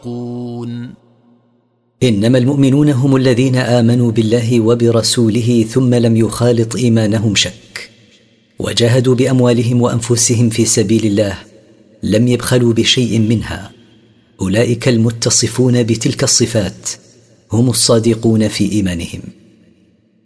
إنما المؤمنون هم الذين آمنوا بالله وبرسوله ثم لم يخالط إيمانهم شك، وجاهدوا بأموالهم وأنفسهم في سبيل الله، لم يبخلوا بشيء منها. أولئك المتصفون بتلك الصفات هم الصادقون في إيمانهم.